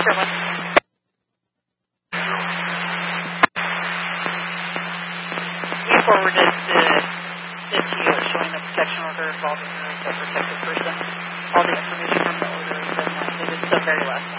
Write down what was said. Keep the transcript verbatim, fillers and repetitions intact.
Sure one. We forwarded the, the to you showing the protection order involving the protected person. All the information from the order is in uh, it is the very last one.